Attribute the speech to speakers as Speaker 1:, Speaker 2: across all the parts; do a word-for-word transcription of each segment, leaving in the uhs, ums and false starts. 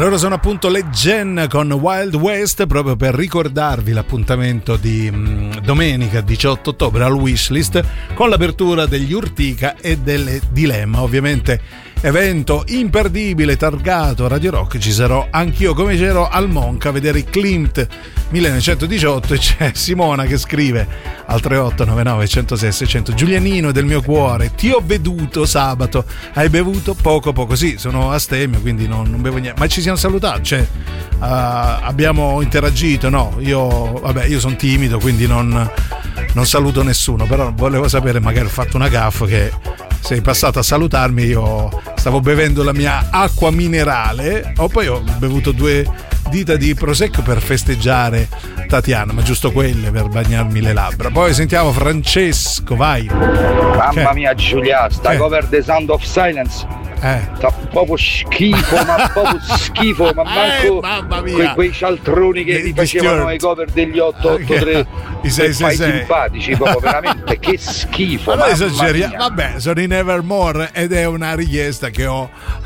Speaker 1: Loro sono appunto le Gen con Wild West, proprio per ricordarvi l'appuntamento di mh, domenica diciotto ottobre al Wishlist con l'apertura degli Urtica e delle Dilemma. Ovviamente evento imperdibile targato Radio Rock, ci sarò anch'io come c'ero al Monca a vedere i Klimt millenovecentodiciotto e c'è Simona che scrive al tre otto nove nove uno zero sei sei zero zero: Giulianino del mio cuore, ti ho veduto sabato, hai bevuto poco poco. Sì, sono astemio quindi non, non bevo niente, ma ci siamo salutati, cioè uh, abbiamo interagito. No, io vabbè io sono timido quindi non, non saluto nessuno, però volevo sapere, magari ho fatto una gaffa che sei passato a salutarmi, io stavo bevendo la mia acqua minerale, o poi ho bevuto due dita di prosecco per festeggiare Tatiana, ma giusto quelle per bagnarmi le labbra. Poi sentiamo Francesco, vai.
Speaker 2: Mamma
Speaker 1: che?
Speaker 2: mia Giulia, sta
Speaker 1: che?
Speaker 2: cover The Sound of Silence
Speaker 1: Eh.
Speaker 2: Sta proprio schifo, ma proprio schifo, ma manco
Speaker 1: eh, mamma mia.
Speaker 2: Que, quei cialtroni che
Speaker 1: Di-
Speaker 2: mi facevano
Speaker 1: di
Speaker 2: i cover degli otto otto tre
Speaker 1: I sei sei sei.
Speaker 2: simpatici, proprio veramente che schifo.
Speaker 1: Ma noi
Speaker 2: mamma
Speaker 1: esageriamo.
Speaker 2: mia.
Speaker 1: Vabbè, sono in Evermore ed è una richiesta che ho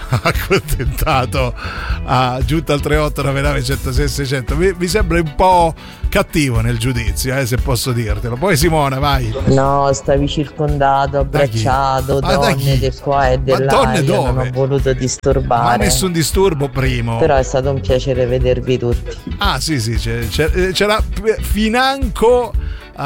Speaker 1: accontentato a giunta al tre otto nove nove uno zero sei sei zero zero. Mi, mi sembra un po' cattivo nel giudizio, eh, se posso dirtelo. Poi Simona, vai.
Speaker 3: No, stavi circondato, abbracciato,
Speaker 1: Ma da chi?
Speaker 3: donne del qua e
Speaker 1: Ma
Speaker 3: dell'aria.
Speaker 1: donne dove?
Speaker 3: Non ho voluto disturbare.
Speaker 1: Ma nessun disturbo, primo.
Speaker 3: Però è stato un piacere vedervi tutti.
Speaker 1: Ah sì sì, c'è- c'è- c'era financo uh,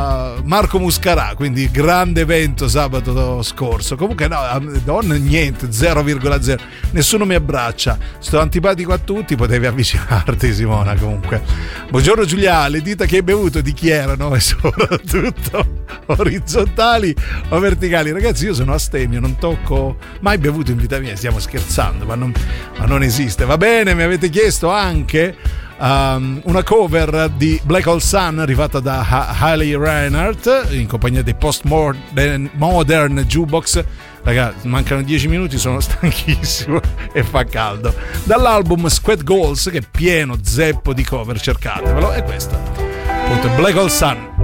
Speaker 1: Marco Muscarà, quindi grande evento sabato scorso. Comunque no, donne niente, zero virgola zero, nessuno mi abbraccia, sto antipatico a tutti, potevi avvicinarti Simona. Comunque buongiorno Giulia, le dita che hai bevuto di chi erano e soprattutto orizzontali o verticali? Ragazzi, io sono astemio, non tocco mai bevuto in vita mia, stiamo scherzando, ma non, ma non esiste. Va bene, mi avete chiesto anche Um, una cover di Black Hole Sun rifatta da ha- Hayley Reinhardt in compagnia dei Postmodern Modern Jukebox. Ragazzi, mancano dieci minuti, sono stanchissimo e fa caldo. Dall'album Squad Goals, che è pieno zeppo di cover, cercatevelo. E questa appunto Black Hole Sun.